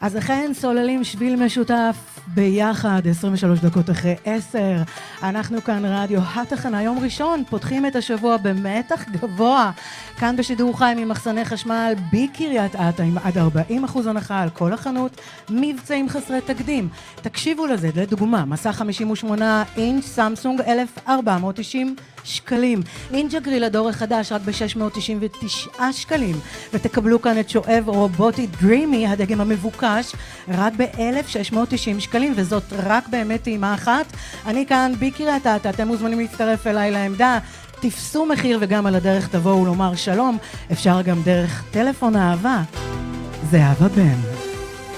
אז לכן סוללים שביל משותף ביחד, 23 דקות אחרי 10. אנחנו כאן רדיו התחנה, יום ראשון, פותחים את השבוע במתח גבוה. כאן בשידור חי ממחסני חשמל בקריית אתא עם עד 40% הנחה על כל החנות, מבצעים חסרי תקדים. תקשיבו לזה, לדוגמה, מסך 58 אינץ' סמסונג 1490 שקלים. אינג'ה גריל הדור החדש רק ב-699 שקלים. ותקבלו כאן את שואב רובוטי דרימי, הדגם המבוקש, רק ב-1690 שקלים, וזאת רק באמת טעימה אחת. אני כאן בקריית אתא, אתם מוזמנים להצטרף אליי לעמדה. תפסו מחיר וגם על הדרך תבואו לומר שלום. אפשר גם דרך טלפון אהבה. זה אהבה בן.